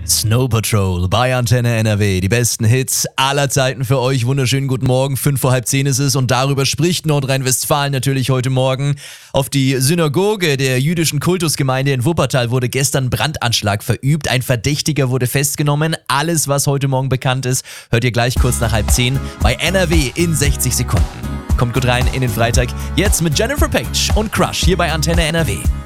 Snow Patrol bei Antenne NRW. Die besten Hits aller Zeiten für euch. Wunderschönen guten Morgen. 5:30 ist es und darüber spricht Nordrhein-Westfalen natürlich heute Morgen. Auf die Synagoge der jüdischen Kultusgemeinde in Wuppertal wurde gestern Brandanschlag verübt. Ein Verdächtiger wurde festgenommen. Alles, was heute Morgen bekannt ist, hört ihr gleich kurz nach 9:30 bei NRW in 60 Sekunden. Kommt gut rein in den Freitag. Jetzt mit Jennifer Page und Crush hier bei Antenne NRW.